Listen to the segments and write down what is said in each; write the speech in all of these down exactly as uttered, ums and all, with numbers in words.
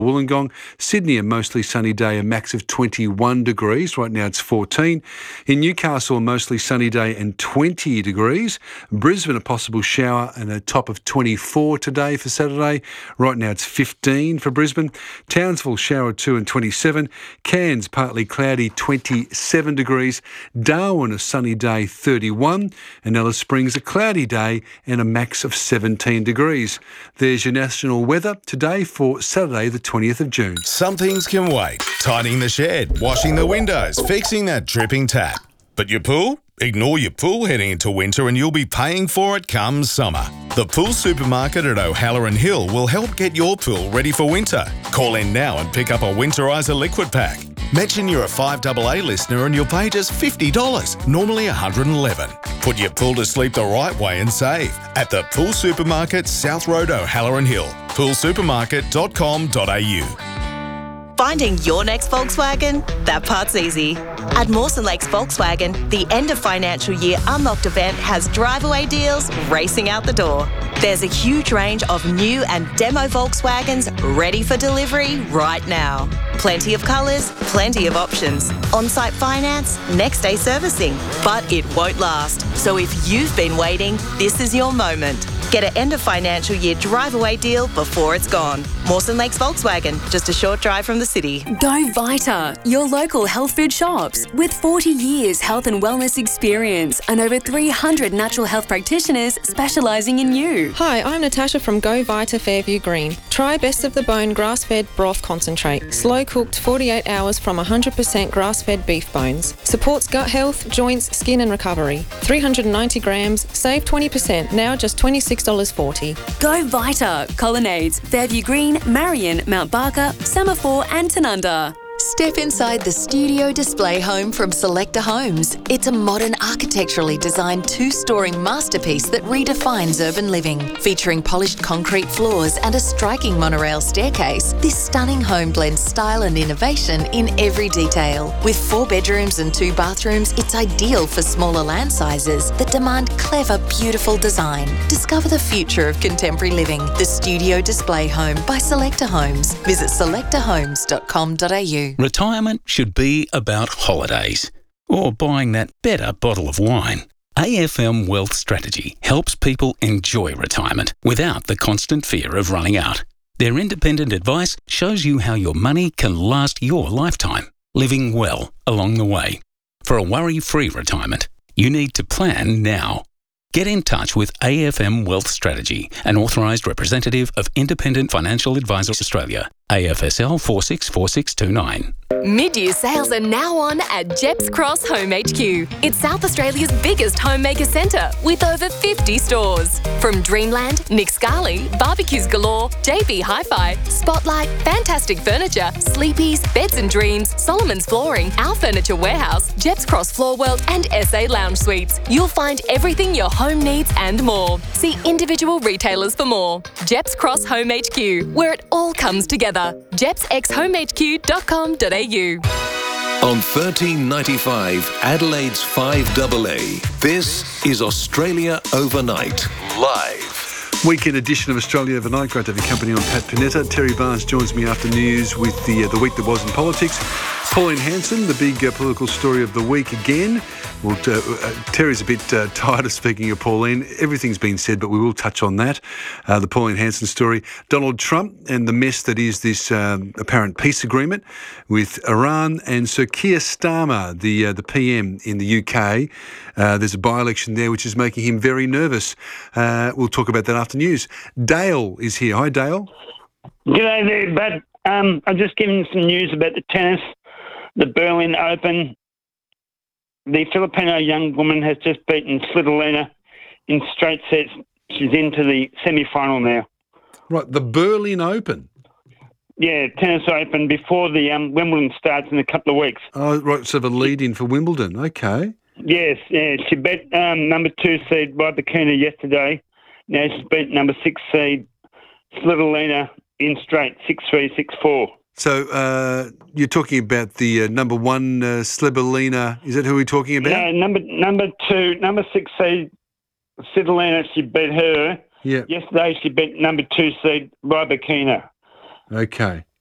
Wollongong. Sydney, a mostly sunny day, a max of twenty-one degrees. Right now it's fourteen. In Newcastle, a mostly sunny day and twenty degrees. Brisbane, a possible shower and a top of twenty-four today for Saturday. Right now it's fifteen for Brisbane. Townsville, shower two and twenty-seven. Cairns, partly cloudy, twenty-seven degrees. Darwin, a sunny day, thirty-one. And Alice Springs, a cloudy day and a max of seventeen degrees. There's your national weather today for Saturday the twentieth of June. Some things can wait. Tidying the shed, washing the windows, fixing that dripping tap. But your pool? Ignore your pool heading into winter and you'll be paying for it come summer. The Pool Supermarket at O'Halloran Hill will help get your pool ready for winter. Call in now and pick up a Winterizer liquid pack. Mention you're a five A A listener and you'll pay just fifty dollars, normally one hundred eleven dollars. Put your pool to sleep the right way and save at the Pool Supermarket, South Road, O'Halloran Hill. pool supermarket dot com dot a u. Finding your next Volkswagen? That part's easy. At Mawson Lakes Volkswagen, the end of financial year Unlocked event has drive-away deals racing out the door. There's a huge range of new and demo Volkswagens ready for delivery right now. Plenty of colours, plenty of options. On-site finance, next-day servicing. But it won't last. So if you've been waiting, this is your moment. Get an end of financial year drive-away deal before it's gone. Mawson Lakes Volkswagen, just a short drive from the city. Go Vita, your local health food shops. With forty years health and wellness experience and over three hundred natural health practitioners specialising in you. Hi, I'm Natasha from Go Vita Fairview Green. Try Best of the Bone grass-fed broth concentrate. Slow-cooked forty-eight hours from one hundred percent grass-fed beef bones. Supports gut health, joints, skin and recovery. three hundred ninety grams, save twenty percent, now just twenty-six dollars forty. Go Vita, Colonnades, Fairview Green, Marion, Mount Barker, Semaphore and Tanunda. Step inside the studio display home from Selector Homes. It's a modern, architecturally designed two-storey masterpiece that redefines urban living. Featuring polished concrete floors and a striking monorail staircase, this stunning home blends style and innovation in every detail. With four bedrooms and two bathrooms, it's ideal for smaller land sizes that demand clever, beautiful design. Discover the future of contemporary living. The Studio Display Home by Selector Homes. Visit selector homes dot com dot a u. Retirement should be about holidays or buying that better bottle of wine. A F M Wealth Strategy helps people enjoy retirement without the constant fear of running out. Their independent advice shows you how your money can last your lifetime, living well along the way. For a worry-free retirement, you need to plan now. Get in touch with A F M Wealth Strategy, an authorised representative of Independent Financial Advisors Australia, A F S L four six four six two nine. Mid-year sales are now on at Jeps Cross Home H Q. It's South Australia's biggest homemaker centre with over fifty stores. From Dreamland, Nick Scali, Barbecues Galore, J B Hi-Fi, Spotlight, Fantastic Furniture, Sleepies, Beds and Dreams, Solomon's Flooring, Our Furniture Warehouse, Jeps Cross Floor World and S A Lounge Suites. You'll find everything your home needs and more. See individual retailers for more. Jeps Cross Home H Q, where it all comes together. jeps x home h q dot com dot a u. On thirteen ninety-five, Adelaide's five A A, this is Australia Overnight, live. Weekend edition of Australia Overnight. Great to have your company on Pat Panetta. Terry Barnes joins me after news with the uh, the week that was in politics. Pauline Hanson, the big uh, political story of the week again. Well, uh, uh, Terry's a bit uh, tired of speaking of Pauline. Everything's been said, but we will touch on that. Uh, the Pauline Hanson story. Donald Trump and the mess that is this um, apparent peace agreement with Iran, and Sir Keir Starmer, the uh, the P M in the U K. Uh, there's a by-election there which is making him very nervous. Uh, we'll talk about that after news. Dale is here. Hi, Dale. G'day there, bud. Um, I'm just giving some news about the tennis, the Berlin Open. The Filipino young woman has just beaten Svitolina in straight sets. She's into the semi-final now. Right, the Berlin Open? Yeah, Tennis Open before the um, Wimbledon starts in a couple of weeks. Oh, right, so the lead-in for Wimbledon. Okay. Yes, yeah. She beat um, number two seed Rybakina yesterday. Now she's beat number six seed Svitolina in straight, six three, six four. So uh, you're talking about the uh, number one uh, Svitolina. Is that who we're talking about? No, number number two, number six seed Svitolina. She beat her. Yeah. Yesterday she beat number two seed Rybakina. Okay.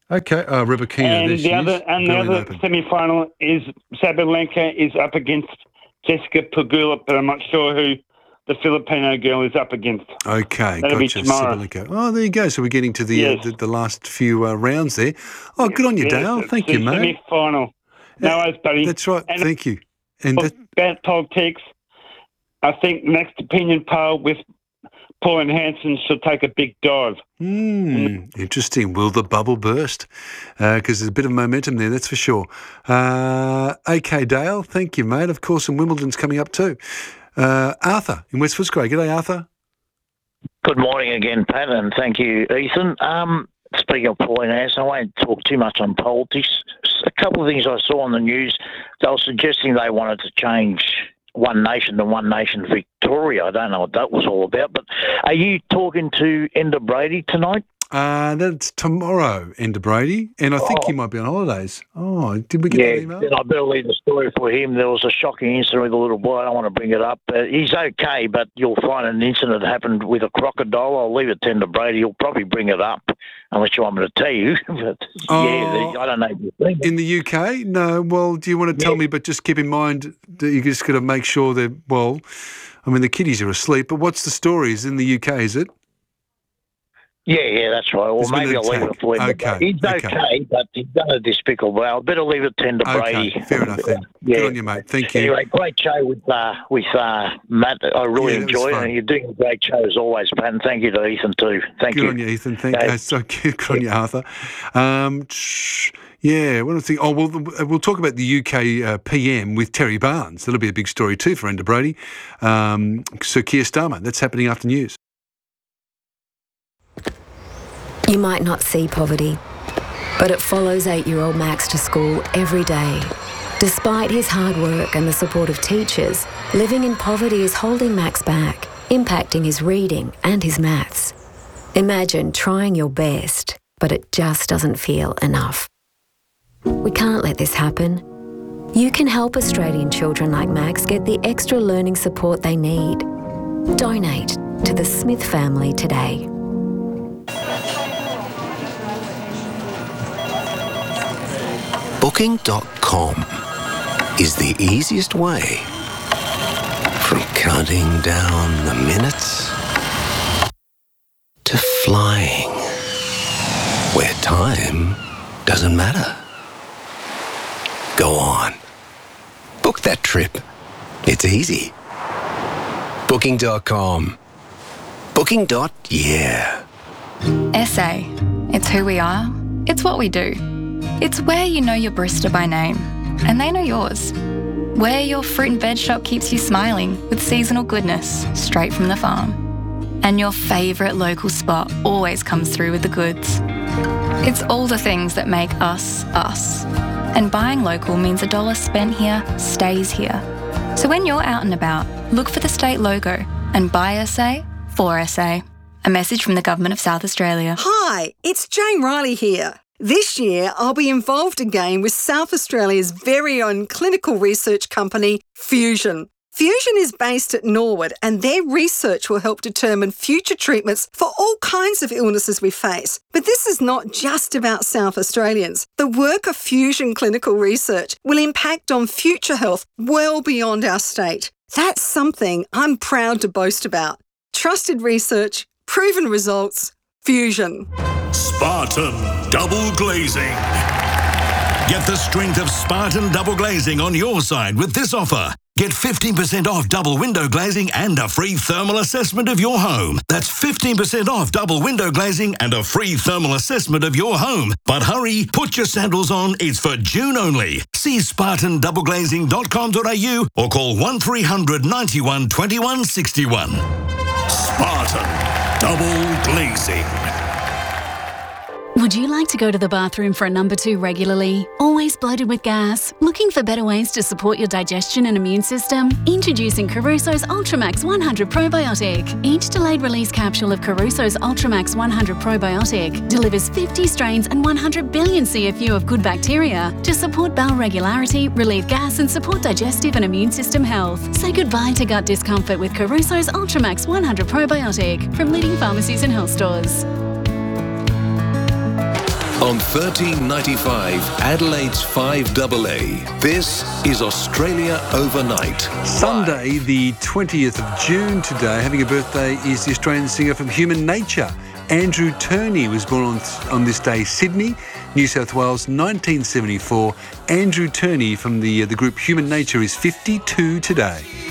Okay, uh, Rybakina. And the other and the other semi-final is Sabalenka is up against Jessica Pegula, but I'm not sure who the Filipino girl is up against. Okay, That'll be gotcha. tomorrow. Sabalenka. Oh, there you go. So we're getting to the Yes. uh, the, the last few uh, rounds there. Oh, good on you, Yes, Dale. it's Thank the you, mate. Semi-final. No worries, buddy. That's right. And Thank you. And that, about politics, I think next opinion poll with Pauline Hanson should take a big dive. Hmm, interesting. Will the bubble burst? Because uh, there's a bit of momentum there, that's for sure. Uh, okay, Dale, thank you, mate. Of course, and Wimbledon's coming up too. Uh, Arthur in West Footscray. G'day, Arthur. Good morning again, Pat, and thank you, Ethan. Um, speaking of Pauline Hanson, I won't talk too much on politics. A couple of things I saw on the news, they were suggesting they wanted to change One Nation to One Nation Victoria. I don't know what that was all about, but are you talking to Enda Brady tonight? Uh, that's tomorrow, Enda Brady, and I think Oh. he might be on holidays. Oh, did we get Yeah, that email? then I better leave the story for him. There was a shocking incident with a little boy. I don't want to bring it up. Uh, he's okay, but you'll find an incident happened with a crocodile. I'll leave it to Enda Brady. He'll probably bring it up, unless you want me to tell you. but Oh. yeah, I don't know if you've seen it. In the U K? No. Well, do you want to tell me, but just keep in mind that you just got to make sure that, well, I mean, the kiddies are asleep, but what's the story? Is it in the U K, is it? Yeah, yeah, that's right. Or There's been maybe an I'll leave attack. it for him. Okay, He's okay, okay. but he's done a despicable. I'll better leave it to Enda Brady. Okay, fair enough then. Yeah. Good on you, mate. Thank you. Anyway, great show with uh, with uh, Matt. I really Yeah, that was enjoyed it, fun. and you're doing a great show as always, Pat. And thank you to Ethan too. Thank Good you. on you, Ethan. Thank Okay. you. So good on you, Arthur. Um, shh, yeah, what do I think? Oh, well, the- we'll talk about the U K uh, P M with Terry Barnes. That'll be a big story too for Enda Brady. Um, so Keir Starmer, that's happening after news. You might not see poverty, but it follows eight-year-old Max to school every day. Despite his hard work and the support of teachers, living in poverty is holding Max back, impacting his reading and his maths. Imagine trying your best, but it just doesn't feel enough. We can't let this happen. You can help Australian children like Max get the extra learning support they need. Donate to the Smith family today. Booking dot com is the easiest way from counting down the minutes to flying where time doesn't matter. Go on. Book that trip. It's easy. Booking dot com. Booking. Yeah. S A. It's who we are. It's what we do. It's where you know your barista by name, and they know yours. Where your fruit and veg shop keeps you smiling with seasonal goodness straight from the farm. And your favourite local spot always comes through with the goods. It's all the things that make us, us. And buying local means a dollar spent here stays here. So when you're out and about, look for the state logo and buy S A for S A. A message from the Government of South Australia. Hi, it's Jane Riley here. This year, I'll be involved again with South Australia's very own clinical research company, Fusion. Fusion is based at Norwood, and their research will help determine future treatments for all kinds of illnesses we face. But this is not just about South Australians. The work of Fusion Clinical Research will impact on future health well beyond our state. That's something I'm proud to boast about. Trusted research, proven results, Fusion. Spartan Double Glazing. Get the strength of Spartan Double Glazing on your side with this offer. Get fifteen percent off double window glazing and a free thermal assessment of your home. That's fifteen percent off double window glazing and a free thermal assessment of your home. But hurry, put your sandals on. It's for June only. See spartan double glazing dot com dot a u or call one three hundred ninety-one twenty-one sixty-one. Spartan Double Glazing. Would you like to go to the bathroom for a number two regularly? Always bloated with gas? Looking for better ways to support your digestion and immune system? Introducing Caruso's Ultramax one hundred Probiotic. Each delayed release capsule of Caruso's Ultramax one hundred Probiotic delivers fifty strains and one hundred billion C F U of good bacteria to support bowel regularity, relieve gas and support digestive and immune system health. Say goodbye to gut discomfort with Caruso's Ultramax one hundred Probiotic from leading pharmacies and health stores. on thirteen ninety-five Adelaide's five A A. This is Australia Overnight. Sunday, the twentieth of June today, having a birthday is the Australian singer from Human Nature. Andrew Turney was born on, on this day, Sydney, New South Wales, nineteen seventy-four. Andrew Turney from the, uh, the group Human Nature is fifty-two today.